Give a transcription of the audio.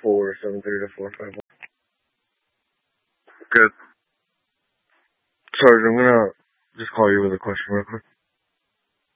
730-451. Good. Sarge, I'm gonna just call you with a question real quick.